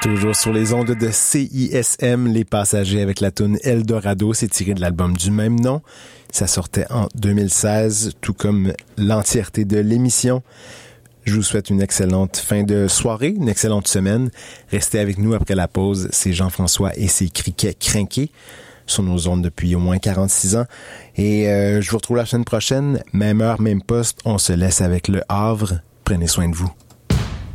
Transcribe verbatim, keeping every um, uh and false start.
Toujours sur les ondes de C I S M, Les Passagers avec la toune Eldorado. C'est tiré de l'album du même nom. Ça sortait en deux mille seize, tout comme l'entièreté de l'émission. Je vous souhaite une excellente fin de soirée, une excellente semaine. Restez avec nous après la pause. C'est Jean-François et ses criquets crinqués sur nos ondes depuis au moins quarante-six ans. Et euh, je vous retrouve la semaine prochaine. Même heure, même poste. On se laisse avec Le Havre. Prenez soin de vous.